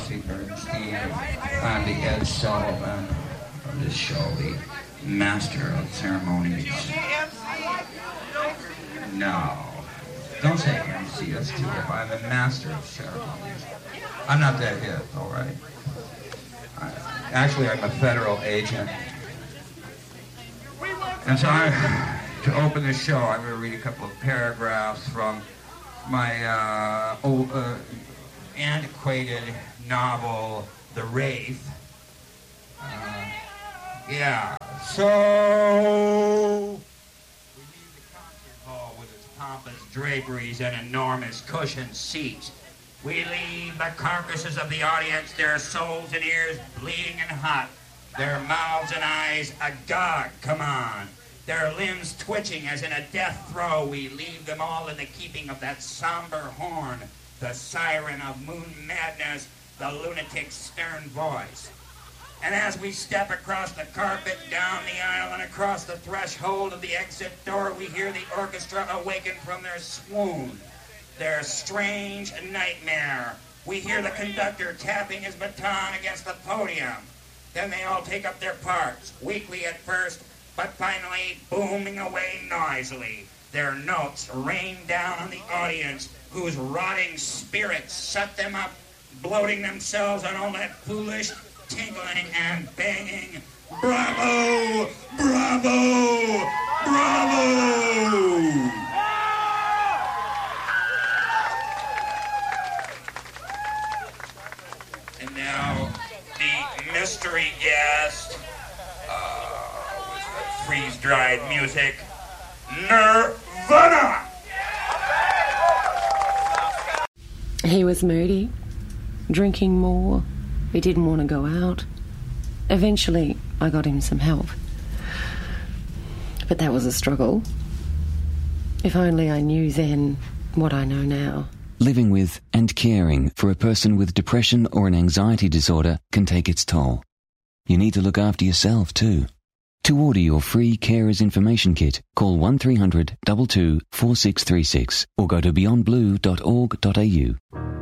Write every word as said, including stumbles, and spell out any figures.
Jesse Bernstein, and the Ed Sullivan of this show, the master of ceremonies. No, don't say M C, that's too hip. I'm a master of ceremonies. I'm not that hip, all right? I, actually, I'm a federal agent. And so I, to open the show, I'm going to read a couple of paragraphs from my uh, old, uh, antiquated novel, The Wraith. Uh, yeah, so we leave the concert hall with its pompous draperies and enormous cushioned seats. We leave the carcasses of the audience, their souls and ears bleeding and hot, their mouths and eyes agog, come on, their limbs twitching as in a death throe. We leave them all in the keeping of that somber horn, the siren of moon madness, the lunatic's stern voice. And as we step across the carpet, down the aisle, and across the threshold of the exit door, we hear the orchestra awaken from their swoon, their strange nightmare. We hear the conductor tapping his baton against the podium. Then they all take up their parts, weakly at first, but finally booming away noisily. Their notes rain down on the audience, whose rotting spirits shut them up, bloating themselves on all that foolish tinkling and banging. Bravo! Bravo! Bravo! And now, the mystery guest, uh, with that freeze-dried music, Nirvana! He was moody, drinking more. He didn't want to go out. Eventually, I got him some help. But that was a struggle. If only I knew then what I know now. Living with and caring for a person with depression or an anxiety disorder can take its toll. You need to look after yourself too. To order your free Carers Information Kit, call one three hundred two two four six three six or go to beyond blue dot org dot a u.